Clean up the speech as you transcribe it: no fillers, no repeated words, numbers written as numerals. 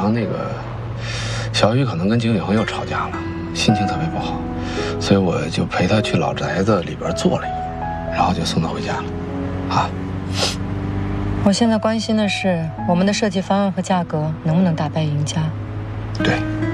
上那个小雨可能跟景永又吵架了，心情特别不好，所以我就陪他去老宅子里边坐了一会儿，然后就送他回家了。啊， 我现在关心的是我们的设计方案和价格能不能打败赢家。 对。